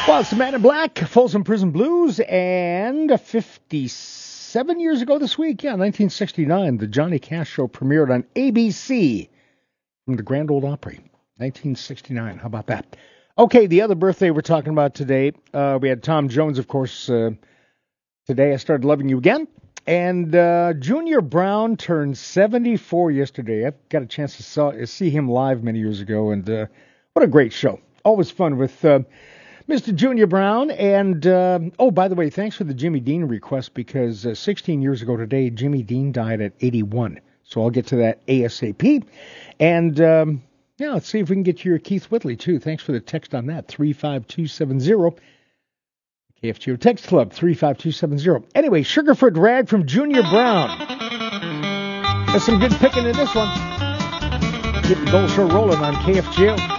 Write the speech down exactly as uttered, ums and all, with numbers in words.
Well, it's the Man in Black, Folsom Prison Blues, and fifty-seven years ago this week, yeah, nineteen sixty-nine, the Johnny Cash Show premiered on A B C from the Grand Ole Opry, nineteen sixty-nine. How about that? Okay, the other birthday we're talking about today, uh, we had Tom Jones, of course, uh, today. I Started Loving You Again. And uh, Junior Brown turned seventy-four yesterday. I got a chance to saw, see him live many years ago, and uh, what a great show. Always fun with uh, Mister Junior Brown. And, uh, oh, by the way, thanks for the Jimmy Dean request, because uh, sixteen years ago today, Jimmy Dean died at eighty-one. So I'll get to that ASAP. And, um, yeah, let's see if we can get your Keith Whitley, too. Thanks for the text on that, three five two seven zero. K F G O Text Club, three five two seven zero. Anyway, Sugarfoot Rag from Junior Brown. There's some good picking in this one. Keep the gold show rolling on K F G O.